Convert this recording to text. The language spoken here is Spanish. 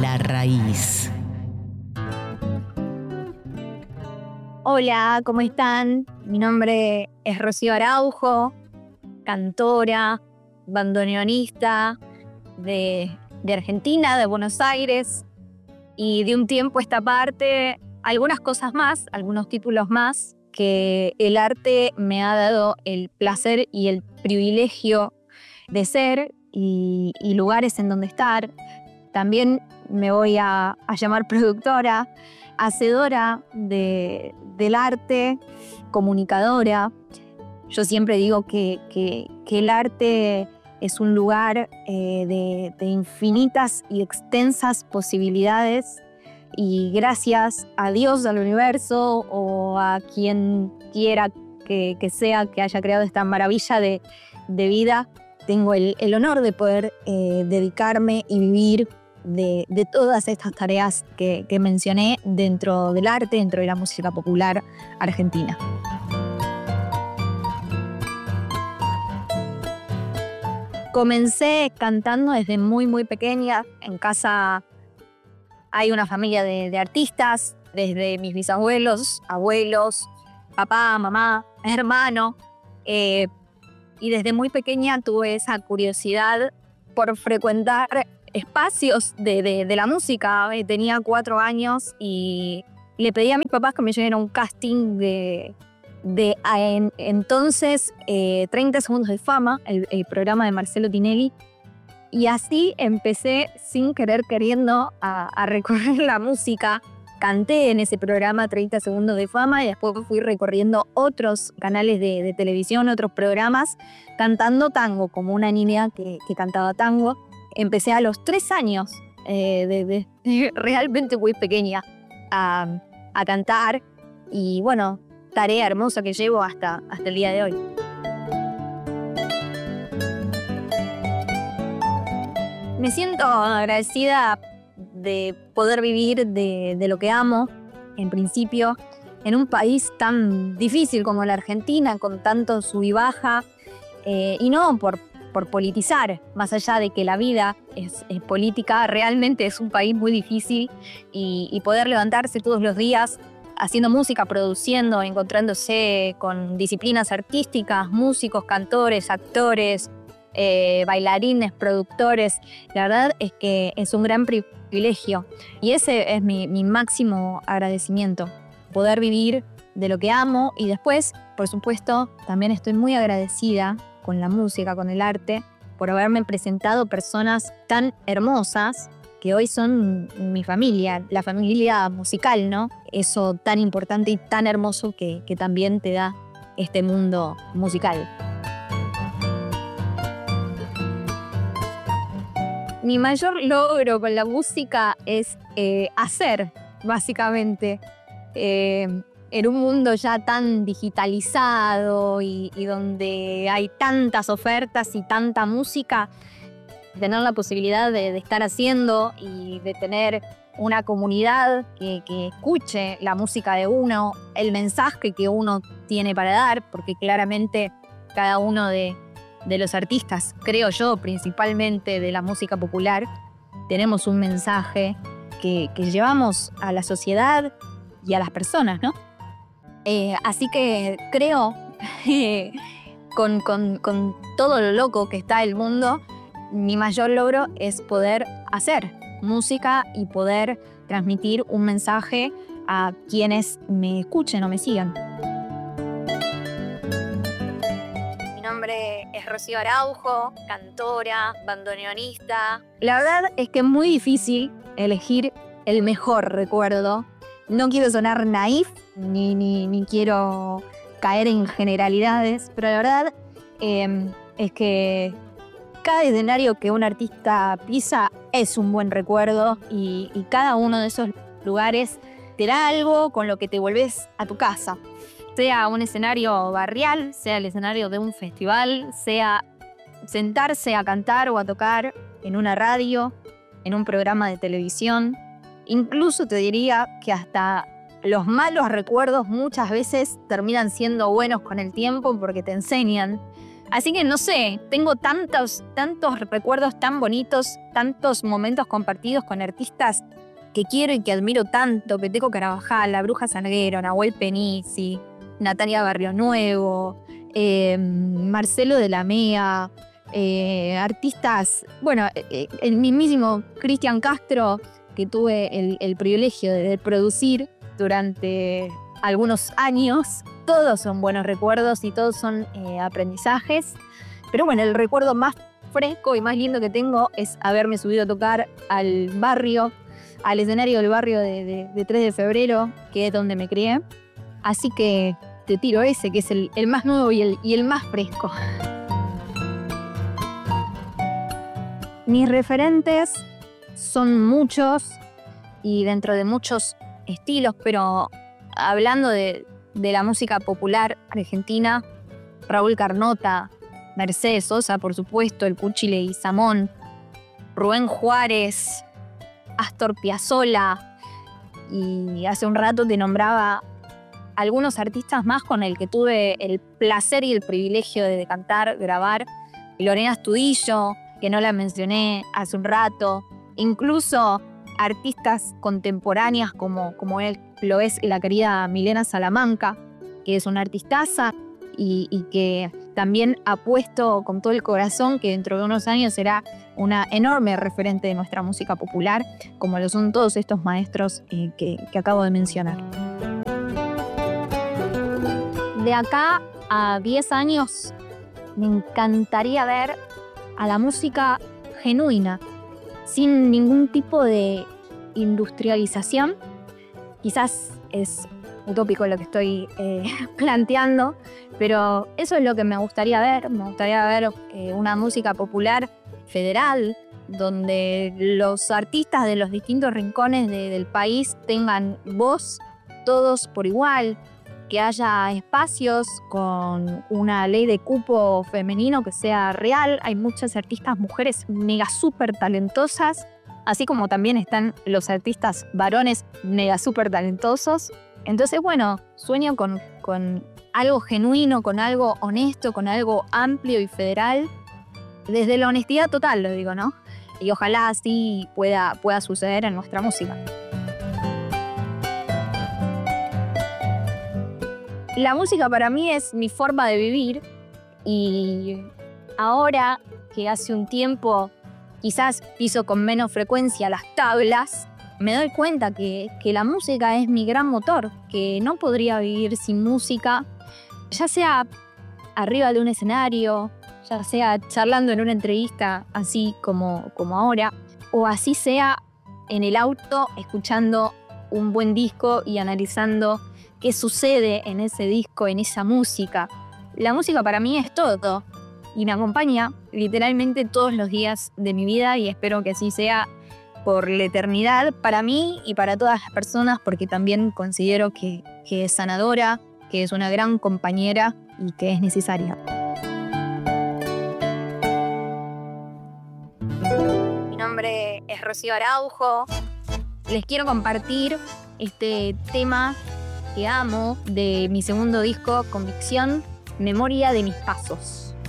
La Raíz. Hola, ¿cómo están? Mi nombre es Rocío Araujo, cantora, bandoneonista de Argentina, de Buenos Aires, y de un tiempo a esta parte, algunas cosas más, algunos títulos más, que el arte me ha dado el placer y el privilegio de ser y lugares en donde estar. También me voy a llamar productora, hacedora del arte, comunicadora. Yo siempre digo que el arte es un lugar de infinitas y extensas posibilidades, y gracias a Dios, al universo o a quien quiera que sea que haya creado esta maravilla de vida, tengo el honor de poder dedicarme y vivir de todas estas tareas que mencioné dentro del arte, dentro de la música popular argentina. Comencé cantando desde muy pequeña. En casa hay una familia de artistas, desde mis bisabuelos, abuelos, papá, mamá, hermano. Y desde muy pequeña tuve esa curiosidad por frecuentar espacios de la música. Tenía 4 años y le pedí a mis papás que me lleven a un casting entonces 30 Segundos de Fama, el programa de Marcelo Tinelli. Y así empecé, sin querer queriendo, a recorrer la música. Canté en ese programa 30 Segundos de Fama y después fui recorriendo otros canales de televisión, otros programas, cantando tango, como una niña que cantaba tango. Empecé a los 3 años, realmente muy pequeña, a cantar. Y bueno, tarea hermosa que llevo hasta el día de hoy. Me siento agradecida de poder vivir de lo que amo, en principio, en un país tan difícil como la Argentina, con tanto sub y baja, y no por politizar, más allá de que la vida es política, realmente es un país muy difícil, y poder levantarse todos los días haciendo música, produciendo, encontrándose con disciplinas artísticas, músicos, cantores, actores, bailarines, productores. La verdad es que es un gran privilegio y ese es mi máximo agradecimiento, poder vivir de lo que amo. Y después, por supuesto, también estoy muy agradecida con la música, con el arte, por haberme presentado personas tan hermosas que hoy son mi familia, la familia musical, ¿no? Eso tan importante y tan hermoso que también te da este mundo musical. Mi mayor logro con la música es hacer, básicamente. En un mundo ya tan digitalizado y donde hay tantas ofertas y tanta música, tener la posibilidad de estar haciendo y de tener una comunidad que escuche la música de uno, el mensaje que uno tiene para dar, porque claramente cada uno de los artistas, creo yo, principalmente de la música popular, tenemos un mensaje que llevamos a la sociedad y a las personas, ¿no? Así que creo, con todo lo loco que está el mundo, mi mayor logro es poder hacer música y poder transmitir un mensaje a quienes me escuchen o me sigan. Mi nombre es Rocío Araujo, cantora, bandoneonista. La verdad es que es muy difícil elegir el mejor recuerdo. No quiero sonar naif, ni quiero caer en generalidades, pero la verdad es que cada escenario que un artista pisa es un buen recuerdo, y cada uno de esos lugares te da algo con lo que te volvés a tu casa. Sea un escenario barrial, sea el escenario de un festival, sea sentarse a cantar o a tocar en una radio, en un programa de televisión. Incluso te diría que hasta los malos recuerdos muchas veces terminan siendo buenos con el tiempo, porque te enseñan Así que no sé, tengo tantos recuerdos tan bonitos, tantos momentos compartidos con artistas que quiero y que admiro tanto: Peteco Carabajal, La Bruja Salguero, Nahuel Penisi, Natalia Barrionuevo, Marcelo de la Mea, artistas, bueno, el mismísimo Cristian Castro, que tuve el privilegio de producir durante algunos años. Todos son buenos recuerdos y todos son aprendizajes. Pero bueno, el recuerdo más fresco y más lindo que tengo es haberme subido a tocar al escenario del barrio de 3 de febrero, que es donde me crié. Así que te tiro ese, que es el más nuevo y el más fresco. Mis referentes son muchos y dentro de muchos estilos, pero hablando de la música popular argentina, Raúl Carnota, Mercedes Sosa, por supuesto, el Cuchi Leguizamón, Rubén Juárez, Astor Piazzolla, y hace un rato te nombraba algunos artistas más con el que tuve el placer y el privilegio de cantar, grabar. Lorena Astudillo, que no la mencioné hace un rato, incluso artistas contemporáneas como lo es la querida Milena Salamanca, que es una artistaza y que también apuesto con todo el corazón que dentro de unos años será una enorme referente de nuestra música popular, como lo son todos estos maestros que acabo de mencionar. De acá a 10 años me encantaría ver a la música genuina, sin ningún tipo de industrialización. Quizás es utópico lo que estoy planteando, pero eso es lo que me gustaría ver. Me gustaría ver una música popular federal, donde los artistas de los distintos rincones del país tengan voz, todos por igual, que haya espacios con una ley de cupo femenino que sea real. Hay muchas artistas mujeres mega súper talentosas, así como también están los artistas varones mega súper talentosos. Entonces, bueno, sueño con algo genuino, con algo honesto, con algo amplio y federal, desde la honestidad total, lo digo, ¿no? Y ojalá así pueda suceder en nuestra música. La música para mí es mi forma de vivir, y ahora que hace un tiempo quizás piso con menos frecuencia las tablas, me doy cuenta que la música es mi gran motor, que no podría vivir sin música, ya sea arriba de un escenario, ya sea charlando en una entrevista así como ahora, o así sea en el auto escuchando un buen disco y analizando qué sucede en ese disco, en esa música. La música para mí es todo y me acompaña literalmente todos los días de mi vida, y espero que así sea por la eternidad para mí y para todas las personas, porque también considero que es sanadora, que es una gran compañera y que es necesaria. Mi nombre es Rocío Araujo. Les quiero compartir este tema que amo de mi segundo disco, Convicción, Memoria de mis pasos.